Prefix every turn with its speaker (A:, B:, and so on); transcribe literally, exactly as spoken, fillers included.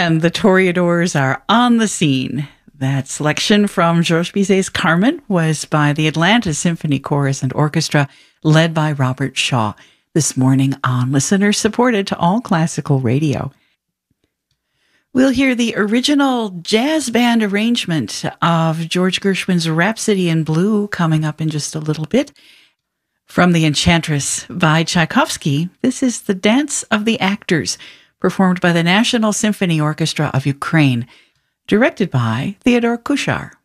A: And the Toreadors are on the scene. That selection from Georges Bizet's Carmen was by the Atlanta Symphony Chorus and Orchestra, led by Robert Shaw, this morning on listener-supported to All Classical Radio. We'll hear the original jazz band arrangement of George Gershwin's Rhapsody in Blue coming up in just a little bit. From The Enchantress by Tchaikovsky, this is The Dance of the Actors, performed by the National Symphony Orchestra of Ukraine, directed by Theodore Kuchar.